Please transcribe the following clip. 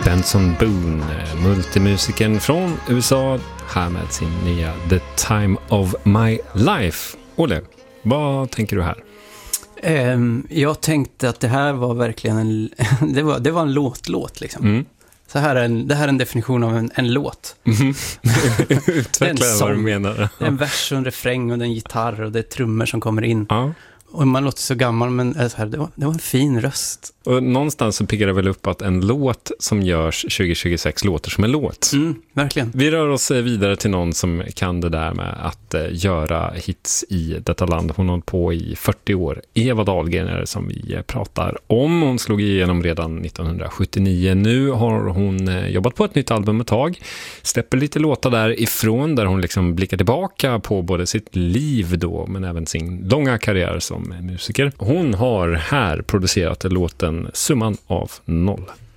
Benson Boone, multimusikern från USA, här med sin nya The Time of My Life. Olle, vad tänker du här? Jag tänkte att det här var verkligen det var en låt liksom. Mm. Det här är en definition av en låt. Mm. Utveckla vad du menar. Det är en vers och en refräng och en gitarr och det är trummor som kommer in. Ja. Och man låter så gammal, men det var en fin röst. Och någonstans så piggar det väl upp att en låt som görs 2026 låter som en låt. Verkligen. Vi rör oss vidare till någon som kan det där med att göra hits i detta land. Hon har hållit på i 40 år. Eva Dahlgren är det som vi pratar om. Hon slog igenom redan 1979. Nu har hon jobbat på ett nytt album ett tag. Släpper lite låtar därifrån där hon liksom blickar tillbaka på både sitt liv då, men även sin långa karriär som musiker. Hon har här producerat låten Summan av noll.